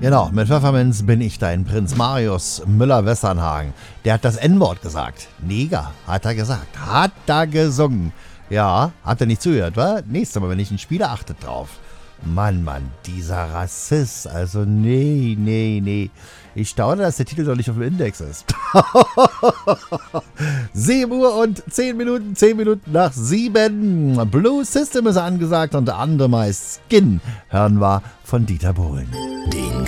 Genau, mit Pfefferminz bin ich dein Prinz Marius Müller-Westernhagen. Der hat das N-Wort gesagt. Neger, hat er gesagt. Hat er gesungen. Ja, habt ihr nicht zugehört, wa? Nächstes Mal, wenn ich ihn spiele, achtet drauf. Mann, dieser Rassist. Also, nee. Ich staune, dass der Titel doch nicht auf dem Index ist. 7 Uhr und 10 Minuten, 10 Minuten nach 7. Blue System ist angesagt und der andere meist Skin hören wir von Dieter Bohlen. Den